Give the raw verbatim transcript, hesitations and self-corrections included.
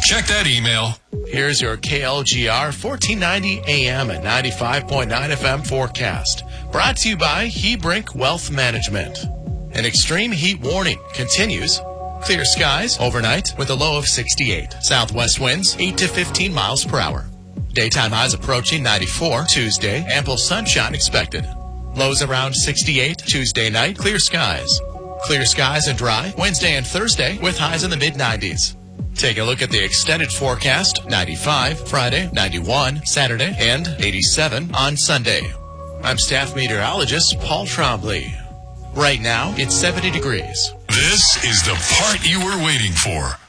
Check that email. Here's your K L G R fourteen ninety A M and ninety-five point nine F M forecast. Brought to you by Hebrink Wealth Management. An extreme heat warning continues. Clear skies overnight with a low of sixty-eight. Southwest winds eight to fifteen miles per hour. Daytime highs approaching ninety-four. Tuesday, ample sunshine expected. Lows around sixty-eight. Tuesday night, clear skies. Clear skies and dry Wednesday and Thursday with highs in the mid nineties. Take a look at the extended forecast. ninety-five Friday, ninety-one Saturday, and eighty-seven on Sunday. I'm staff meteorologist Paul Trombley. Right now, it's seventy degrees. This is the part you were waiting for.